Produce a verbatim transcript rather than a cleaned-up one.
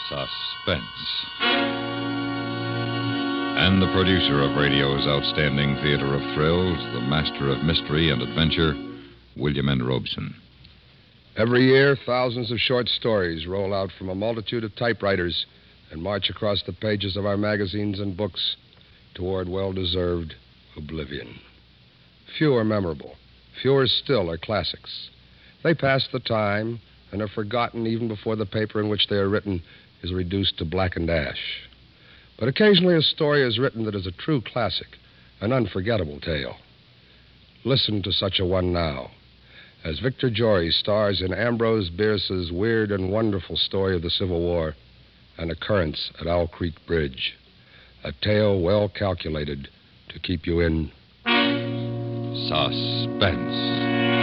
Suspense. And the producer of radio's outstanding theater of thrills, the master of mystery and adventure, William N. Robeson. Every year, thousands of short stories roll out from a multitude of typewriters and march across the pages of our magazines and books toward well-deserved oblivion. Few are memorable. Fewer still are classics. They pass the time and are forgotten even before the paper in which they are written is reduced to blackened ash. But occasionally a story is written that is a true classic, an unforgettable tale. Listen to such a one now, as Victor Jory stars in Ambrose Bierce's weird and wonderful story of the Civil War, An Occurrence at Owl Creek Bridge, a tale well calculated to keep you in suspense.